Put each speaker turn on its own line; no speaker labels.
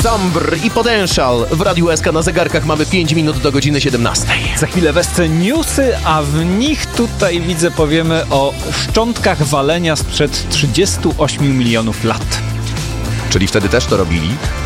Zambr i Potential. W Radiu SK na zegarkach mamy 5 minut do godziny 17.
Za chwilę Wesce newsy, a w nich tutaj widzę powiemy o szczątkach walenia sprzed 38 milionów lat.
Czyli wtedy też to robili?